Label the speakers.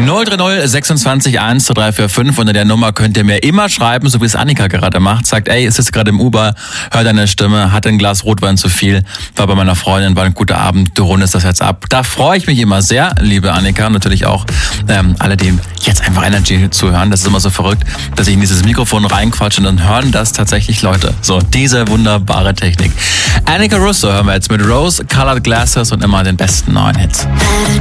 Speaker 1: 030 26 12345. Unter der Nummer könnt ihr mir immer schreiben, so wie es Annika gerade macht. Sagt, ey, ist jetzt gerade im Uber, hört deine Stimme, hatte ein Glas Rotwein zu viel, war bei meiner Freundin, war ein guter Abend, du rundest das jetzt ab. Da freue ich mich immer sehr, liebe Annika. Und natürlich auch alle, die jetzt einfach Energy zuhören. Das ist immer so verrückt, dass ich in dieses Mikrofon reinquatsche und dann hören das tatsächlich Leute. So, diese wunderbare Technik. Annika Russo hören wir jetzt mit Rose Colored Glasses und immer den besten neuen Hits.